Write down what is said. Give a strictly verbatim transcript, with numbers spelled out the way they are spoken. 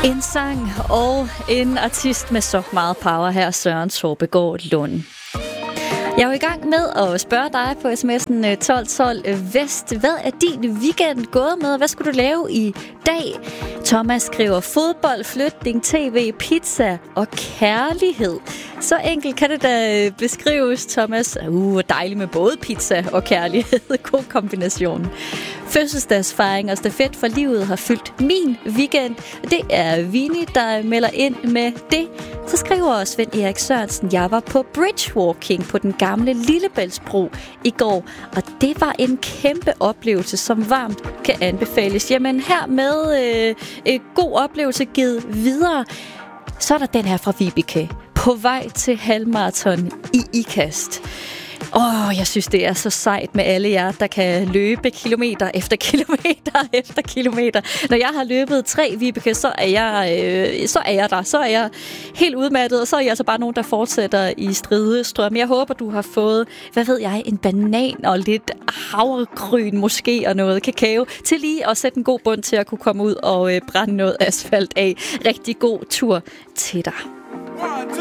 En sang og en artist med så meget power her, Søren Torpegaard Lund. Jeg er jo i gang med at spørge dig på sms'en tolv tolv Vest. Hvad er din weekend gået med? Hvad skulle du lave i dag? Thomas skriver fodbold, flytning, tv, pizza og kærlighed. Så enkelt kan det da beskrives, Thomas. Uh, dejligt med både pizza og kærlighed. God kombination. Fødselsdagsfejring og stafet for livet har fyldt min weekend. Det er Vini, der melder ind med det. Så skriver Svend Erik Sørensen, jeg var på bridgewalking på den gamle Lillebæltsbro i går, og det var en kæmpe oplevelse, som varmt kan anbefales. Jamen her med øh, en god oplevelse givet videre. Så er der den her fra Vibeke. På vej til halvmarathon i Ikast. Åh, oh, jeg synes, det er så sejt med alle jer, der kan løbe kilometer efter kilometer efter kilometer. Når jeg har løbet tre, Vibeke, så er jeg, øh, så er jeg der. Så er jeg helt udmattet, og så er jeg altså bare nogen, der fortsætter i stridestrøm. Jeg håber, du har fået, hvad ved jeg, en banan og lidt havregryn måske og noget kakao til lige at sætte en god bund til at kunne komme ud og øh, brænde noget asfalt af. Rigtig god tur til dig.